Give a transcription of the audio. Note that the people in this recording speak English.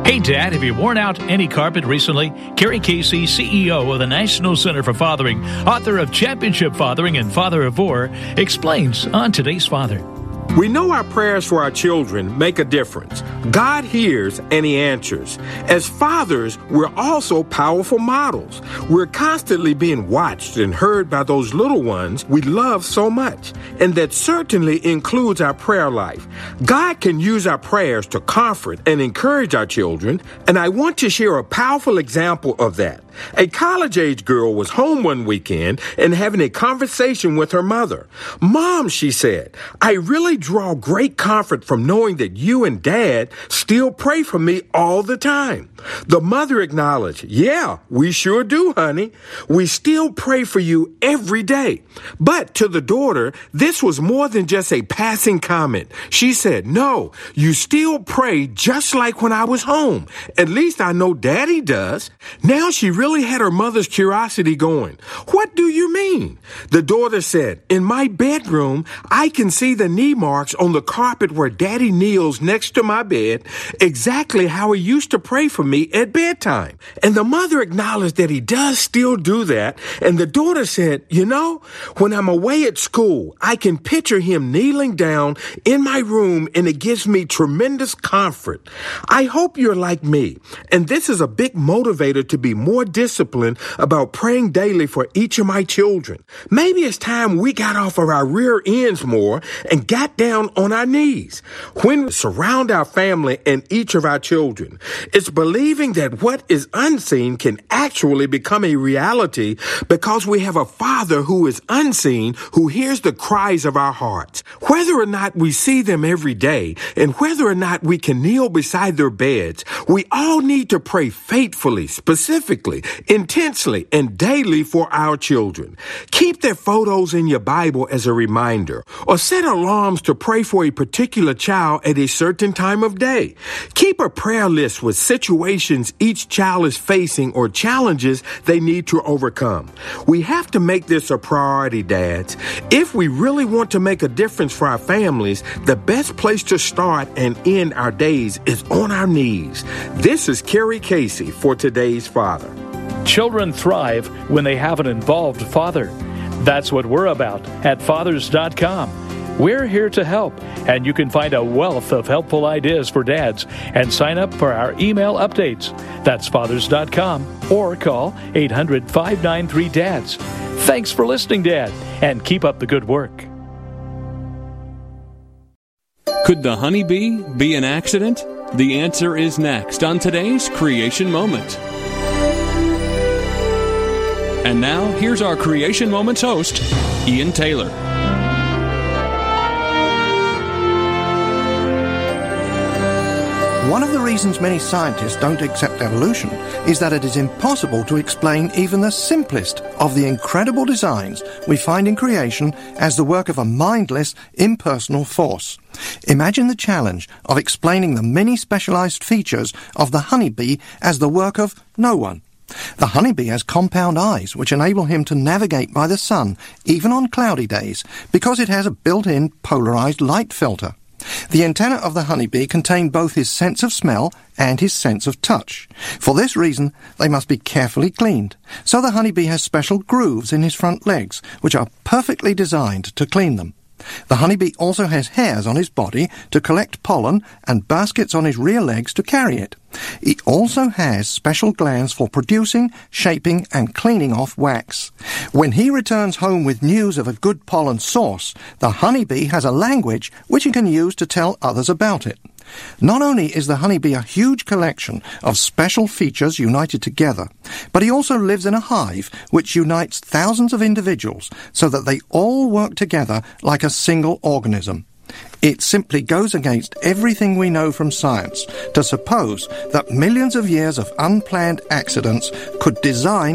Hey, Dad, have you worn out any carpet recently? Kerry Casey, CEO of the National Center for Fathering, author of Championship Fathering and Father of Four, explains on Today's Father. We know our prayers for our children make a difference. God hears and He answers. As fathers, we're also powerful models. We're constantly being watched and heard by those little ones we love so much. And that certainly includes our prayer life. God can use our prayers to comfort and encourage our children, and I want to share a powerful example of that. A college-age girl was home one weekend and having a conversation with her mother. "Mom," she said, "I really draw great comfort from knowing that you and Dad still pray for me all the time." The mother acknowledged, "Yeah, we sure do, honey. We still pray for you every day." But to the daughter, this was more than just a passing comment. She said, "No, you still pray just like when I was home. At least I know Daddy does." Now she really had her mother's curiosity going. "What do you mean?" The daughter said, "In my bedroom, I can see the knee marks on the carpet where Daddy kneels next to my bed, exactly how he used to pray for me at bedtime." And the mother acknowledged that he does still do that. And the daughter said, "You know, when I'm away at school, I can picture him kneeling down in my room, and it gives me tremendous comfort." I hope you're like me. And this is a big motivator to be more disciplined about praying daily for each of my children. Maybe it's time we got off of our rear ends more and got down on our knees. When we surround our family and each of our children, it's believing that what is unseen can actually become a reality because we have a Father who is unseen, who hears the cries of our hearts. Whether or not we see them every day and whether or not we can kneel beside their beds, we all need to pray faithfully, specifically, intensely, and daily for our children. Keep their photos in your Bible as a reminder, or set alarms to pray for a particular child at a certain time of day. Keep a prayer list with situations each child is facing or challenges they need to overcome. We have to make this a priority, dads. If we really want to make a difference for our families, the best place to start and end our days is on our knees. This is Kerry Casey for Today's Father. Children thrive when they have an involved father. That's what we're about at Fathers.com. We're here to help, and you can find a wealth of helpful ideas for dads and sign up for our email updates. That's Fathers.com, or call 800-593-DADS. Thanks for listening, Dad, and keep up the good work. Could the honeybee be an accident? The answer is next on today's Creation Moment. And now, here's our Creation Moments host, Ian Taylor. One of the reasons many scientists don't accept evolution is that it is impossible to explain even the simplest of the incredible designs we find in creation as the work of a mindless, impersonal force. Imagine the challenge of explaining the many specialized features of the honeybee as the work of no one. The honeybee has compound eyes which enable him to navigate by the sun, even on cloudy days, because it has a built-in polarized light filter. The antennae of the honeybee contain both his sense of smell and his sense of touch. For this reason, they must be carefully cleaned. So the honeybee has special grooves in his front legs, which are perfectly designed to clean them. The honeybee also has hairs on his body to collect pollen and baskets on his rear legs to carry it. He also has special glands for producing, shaping, and cleaning off wax. When he returns home with news of a good pollen source, the honeybee has a language which he can use to tell others about it. Not only is the honeybee a huge collection of special features united together, but he also lives in a hive which unites thousands of individuals so that they all work together like a single organism. It simply goes against everything we know from science to suppose that millions of years of unplanned accidents could design